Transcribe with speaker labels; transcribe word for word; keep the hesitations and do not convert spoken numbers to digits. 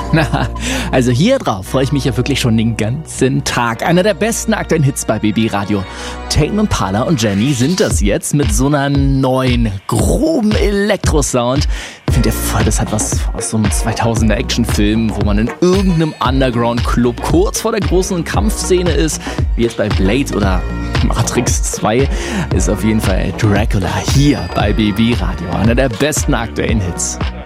Speaker 1: Na, also hier drauf freue ich mich ja wirklich schon den ganzen Tag. Einer der besten aktuellen Hits bei B B Radio. Tame Impala und Jenny sind das jetzt mit so einer neuen, groben Elektro-Sound. Ich finde ja voll, das hat was aus so einem zweitausender Actionfilm, wo man in irgendeinem Underground-Club kurz vor der großen Kampfszene ist, wie jetzt bei Blade oder Matrix zwei, ist auf jeden Fall Dracula hier bei B B Radio. Einer der besten aktuellen Hits.